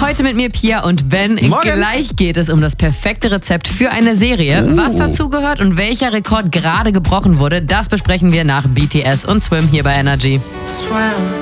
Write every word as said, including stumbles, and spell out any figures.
Heute mit mir Pia und Ben. Morgen. Gleich geht es um das perfekte Rezept für eine Serie. Uh. Was dazu gehört und welcher Rekord gerade gebrochen wurde, das besprechen wir nach B T S und Swim hier bei Energy.